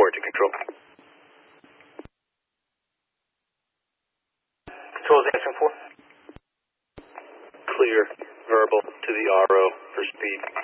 4 to control. Control's answering 4. Clear, verbal to the RO for speed.